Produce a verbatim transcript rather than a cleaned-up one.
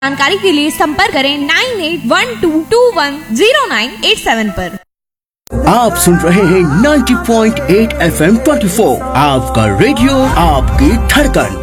जानकारी के लिए संपर्क करें nine eight one two to one zero nine eight seven पर। आप सुन रहे हैं ninety point eight F M twenty four, आपका रेडियो आपकी धड़कन।